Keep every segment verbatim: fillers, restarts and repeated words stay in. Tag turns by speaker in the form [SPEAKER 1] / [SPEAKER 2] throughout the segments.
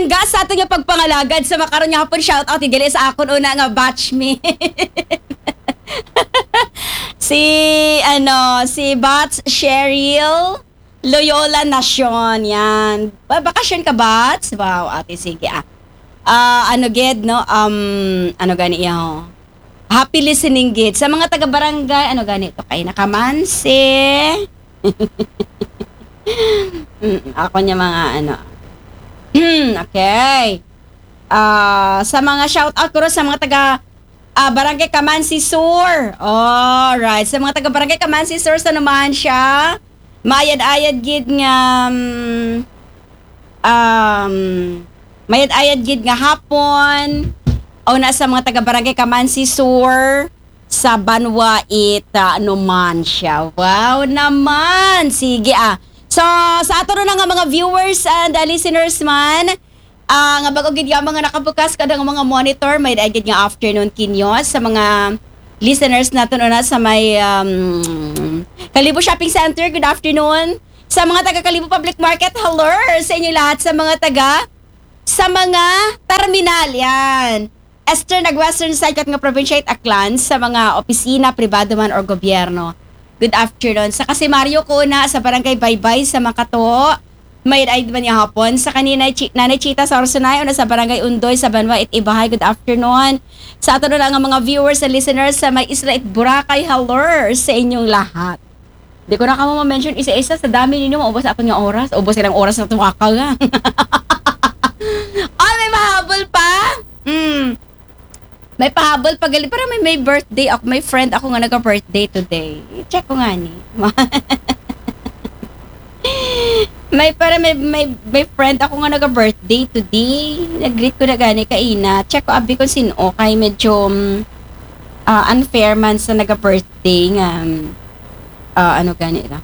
[SPEAKER 1] palangga sa ato nga pagpangalagad sa makaroon nga hapon shoutout igali sa akon una nga batchmate. si ano, si Bats Cheryl Loyola Nation, yan. Ba- Bakasyon ka, Bats? Wow, ate, sige ah. Ah, ano gid no? Um, ano gani iyo? Happy listening gid sa mga taga-barangay. Ano gani to kay Nakamansi. Mm, ako niya mga ano. Okay. Ah, sa mga shout out ko ro sa mga taga ah, Barangay Kamansi Sur. Alright, sa mga taga Barangay Kamansi Sur sa naman siya. Mayad-ayad gid nga um, um mayad-ayad gid nga hapon. O na sa mga taga Barangay Kamansi Sur sa Banwa Ita naman siya. Wow naman. Sige ah. So, sa ato na nga mga viewers and uh, listeners man, uh, nga bago gid nga mga nakabukas kada nga mga monitor, may agad nga afternoon kinyo sa mga listeners natin na sa may um, Kalibo Shopping Center, good afternoon. Sa mga taga Kalibo Public Market, hello sa inyo lahat. Sa mga taga sa mga terminal, yan. Eastern ag Western side kat nga probinsya at Aklan, sa mga opisina, pribado man or gobyerno. Good afternoon. Sa kasi Mario ko na sa Barangay Baybay sa Makato. May ride ba niya hapon? Sa kanina, Ch- Nanay Chita sa Orsanay, una sa Barangay Undoy sa Banwa it Ibahay. Good afternoon. Sa ato na lang ang mga viewers and listeners sa may Isla it Boracay, hello sa inyong lahat. Di ko na ka mo ma-mention isa-isa sa dami ninyo, maubos ato nga oras. Ubos silang oras na tumaka nga. Ay, may mahabol pa? Hmm. May pahabol pag para may may birthday ako, may friend ako nga nagka-birthday today. Check ko nga ni. may para may, may may friend ako nga nagka-birthday today. Nag-greet ko na gani kaina. Check ko abi ko sino kay medyo um, uh, unfair man sa nagka-birthday nga um, uh, ano gani ra.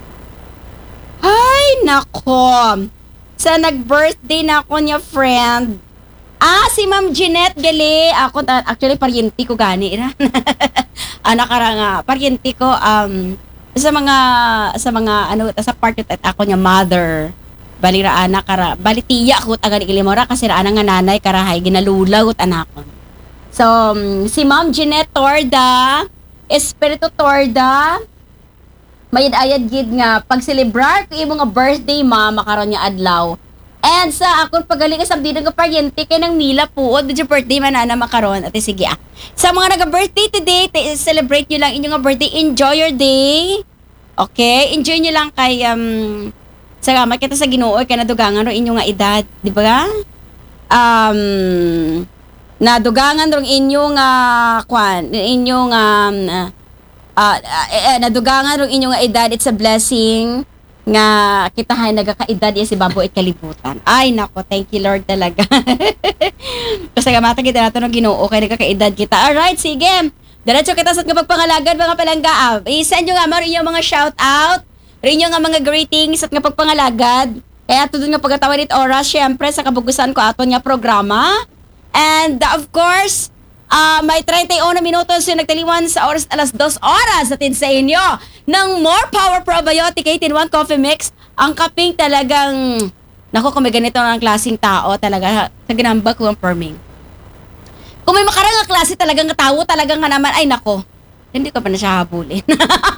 [SPEAKER 1] Ay nako. Sa nag-birthday na ako niya friend. Ah, si Ma'am Jeanette Gali. Ako, actually, paryenti ko gani. Anak ka nga. Paryenti ko, um, sa mga, sa mga, ano, sa part at ako niya, mother. Bali ra anak kara. Bali tiya ko, taga ilimora, kasi ra nga nanay, karahay, ginalulaw, anak ko. So, um, si Ma'am Jeanette Torda, Espiritu Torda, may ayad gid nga, pag-celebrar ko yung mga birthday, ma, makaroon niya adlaw. And sa akong pagaling sa bidang kaparyente kay nang Mila po, did your birthday manana makaron. Ate sige ah. Sa mga naga-birthday today, te- celebrate nyo lang inyong birthday. Enjoy your day. Okay? Enjoy nyo lang kay um salamat kita sa Ginoo kay nadugangan ro inyong nga edad, di ba? Um nadugangan ro inyong uh, kwan, inyong um uh, uh, uh, nadugangan ro inyong nga edad. It's a blessing nga kita hay nagakaedad ya si Babo at kalibutan. Ay nako, thank you Lord talaga. Kasi gamata kita nato ng Ginoo kay nagakaedad kita. Alright, sige. Diretso kita sa pagpangalagad mga palangga. Ah, i-send nyo nga mo rin yung mga shout out, rin yung nga mga greetings at nga pagpangalagad. Kaya ito dun nga pagkatawa nit oras, syempre sa kabugusan ko ato nga programa. And uh, of course, Uh, may thirty-one minutos yung nagtaliwan sa oras alas dos oras atin sa inyo ng More Power Probiotic eight in one Coffee Mix. Ang kaping talagang, naku kung may ganito ng klaseng tao talaga, sa ginamba ko ang forming. Kung may makarang na klase talagang tao, talagang nga naman, ay nako, hindi ko pa na siya habulin.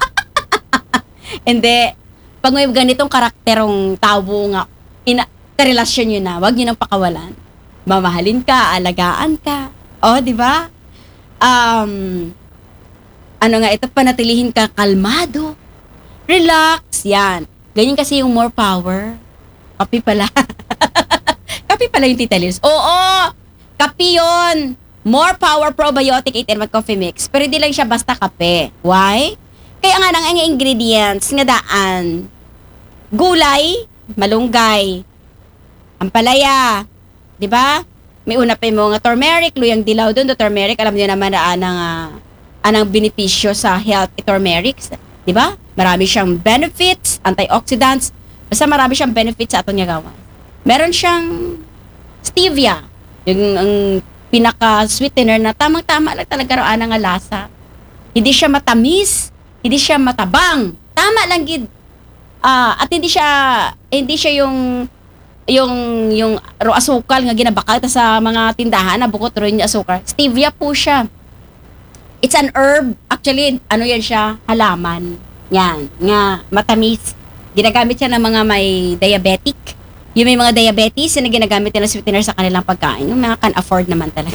[SPEAKER 1] Hindi. Pag may ganitong karakterong tao nga, ina, karelasyon nyo na, wag nyo nang pakawalan. Mamahalin ka, alagaan ka. Oh, di ba? Um, ano nga, ito panatilihin ka kalmado. Relax, yan. Ganyan kasi yung more power. Kapi pala. Kapi pala yung Tita Liz. Oo, kapi yun. More Power Probiotic eight in one Coffee Mix. Pero di lang siya basta kape. Why? Kaya nga nang ang ingredients nga daan. Gulay, malunggay, ampalaya, di ba? May una pa yung mga turmeric, luyang dilaw doon, do turmeric, alam niyo naman na anang, uh, anang benepisyo sa health, turmeric, di ba? Marami siyang benefits, antioxidants, basta marami siyang benefits sa atong gawa. Meron siyang stevia, yung ang pinaka-sweetener na tamang-tama lang talaga ro anang lasa. Hindi siya matamis, hindi siya matabang, tama lang gid. Uh, at hindi siya, hindi siya yung yung yung ro asukal nga ginabakal ta sa mga tindahan na bukod ro yung asukal. Stevia po siya. It's an herb. Actually, ano yan siya? Halaman. Yan. Nga, matamis. Ginagamit siya ng mga may diabetic. Yung may mga diabetes, yun na ginagamit nila sweetener sa kanilang pagkain. Yung mga can afford naman talaga.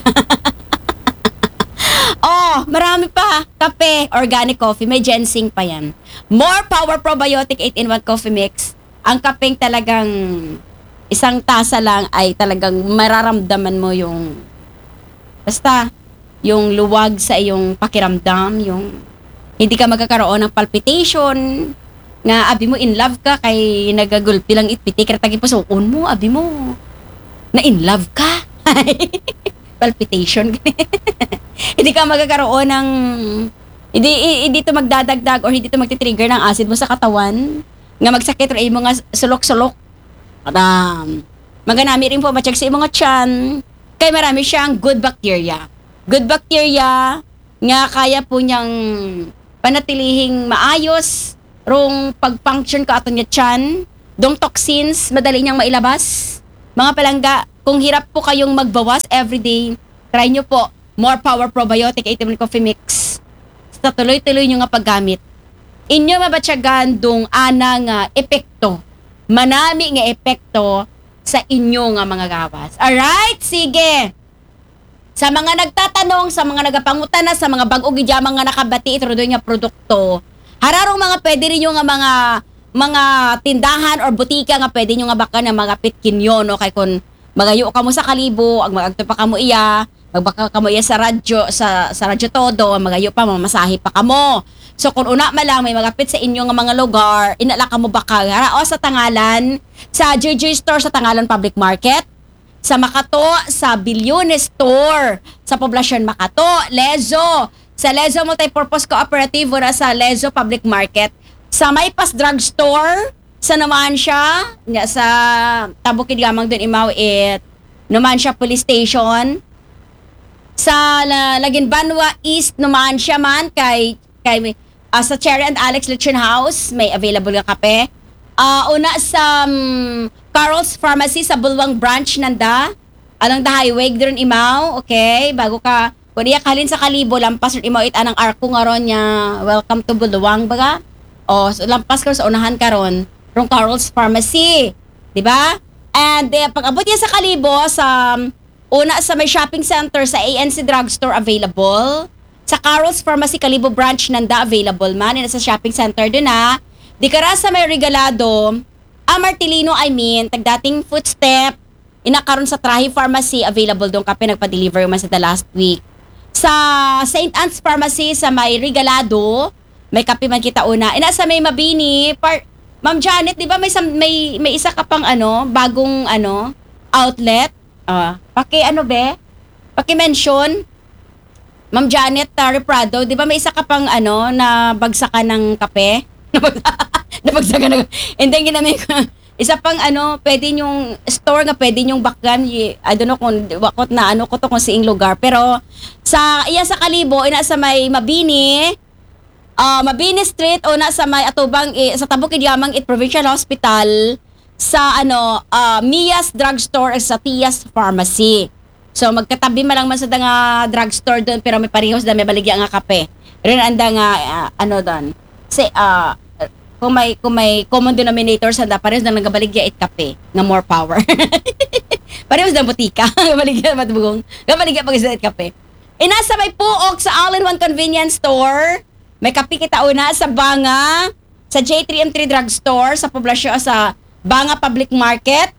[SPEAKER 1] Oh, marami pa. Kape, organic coffee. May ginseng pa yan. More Power Probiotic eight in one Coffee Mix. Ang kapeng talagang isang tasa lang ay talagang mararamdaman mo yung basta yung luwag sa iyong pakiramdam, yung hindi ka magkakaroon ng palpitation, nga abi mo in love ka kay nagagulpi lang itpiti kratagi pasukon mo, abi mo na in love ka. Palpitation. Hindi ka magkakaroon ng hindi hindi to magdadagdag or hindi to magti-trigger ng acid mo sa katawan nga magsakit or imo nga sulok-sulok. Adam. Maganami rin po ma-check sa imo nga tiyan kay marami siyang good bacteria. Good bacteria nga kaya po niyang panatilihing maayos rong pag-function ka aton nga tiyan. Dong toxins madali niyang mailabas. Mga palangga, kung hirap po kayong magbawas everyday, try nyo po More Power Probiotic eight in one Coffee Mix. Sa tuloy-tuloy nyo nga paggamit. Inyo mabatyagan dong ana nga epekto. Manami nga epekto sa inyo nga mga gawas. Alright? Sige. Sa mga nagtatanong, sa mga nagapangutana, sa mga bag-o gidyamang nga nakabati ito doon nga produkto, hararong mga pwede rin yung nga mga mga tindahan or butika nga pwede nyo nga baka na mga pitkinyo, no? Kay kung magayo ka mo sa Kalibo, ang magagto pa ka mo iya, magbaka ka mo iya sa radyo, sa, sa radyo todo, magayo pa, mamasahe pa ka mo. So kung una ma lang, may magapit sa inyo nga mga lugar, inala ka mo baka, o sa Tangalan, sa J J Store sa Tangalan Public Market, sa Makato, sa Bilyones Store, sa Poblasyon Makato, Lezo, sa Lezo Multipurpose Cooperative, na sa Lezo Public Market, sa Maypas Drugstore, sa Numancia, sa Tabukid Gamang doon imaw it, Numancia Police Station, sa la, Laginbanwa East Numancia man, kay, kay uh, sa Cherry and Alex Lechon House, may available nga kape. Uh, una sa um, Carl's Pharmacy sa Bulwang Branch nanda, along the highway doon imaw, okay, bago ka, kung iya kalin sa Kalibo, lampas rin imaw it anang arko nga ron niya, welcome to Bulwang, baga? O, so, lampas ka sa unahan ka ron, rong Carl's Pharmacy. Diba? And eh, pag abot niya sa Kalibo, sa um, una sa may shopping center, sa A N C Drugstore available. Sa Carl's Pharmacy Kalibo Branch nanda available man. And sa shopping center dun ha. Di kara sa may Regalado, ah, Martilino I mean, tagdating Footstep, inakaroon sa Trahi Pharmacy available doon kape nagpa-deliver man sa the last week. Sa Saint Anne's Pharmacy sa may Regalado, may kape man kita una. Ina sa may Mabini, par Ma'am Janet, 'di ba may may may isa ka pang ano, bagong ano, outlet? Ah, paki ano be? Paki-mention. Ma'am Janet uh, Reprado, 'di ba may isa ka pang ano na bagsakan ng kape? Nabagsakan ng. And then ginamit ko isa pang ano, pwede yung store nga pwede yung bakgan. I don't know kung wakot na ano ko to kung siing lugar, pero sa iya sa Kalibo, ina sa may Mabini, Uh, Mabini Street o na sa may atubang eh, sa Tabukid Yamang it Provincial Hospital sa ano uh, Mia's Drugstore sa Tias Pharmacy. So magkatabi man lang man sa nga drugstore doon pero may parehas da may baligya nga kape. Rin anda nga uh, ano doon. Si uh, kung may kung may common denominator sa da parehas da nagabaligya it kape nga more power. Parehas da butika, gabaligya matbugong. Gabaligya pag it kape. Inasa may puok sa all-in-one convenience store. May kape kita una sa Banga, sa J three M three Drugstore, sa Poblasyon, sa Banga Public Market,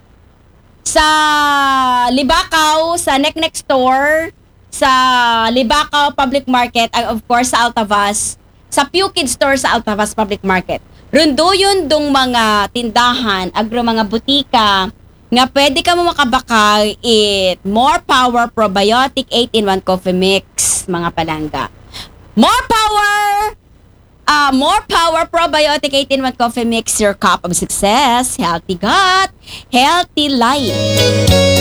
[SPEAKER 1] sa Libakaw, sa Neknek Store, sa Libakaw Public Market, and of course sa Altavas, sa Pukid Store sa Altavas Public Market. Rundo yun dong mga tindahan, agro mga butika, nga pwede ka mo makabakal it More Power Probiotic eight in one Coffee Mix, mga palangga. More power! Uh, more power probiotic eight in one Coffee Mix, your cup of success, healthy gut, healthy life.